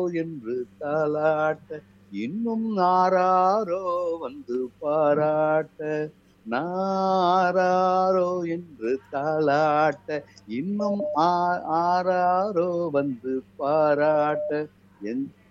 என்று தாலாட்ட இன்னும் ஆராரோ வந்து பாராட்ட நாராரோ என்று தாலாட்ட இன்னும் ஆராரோ வந்து பாராட்ட என்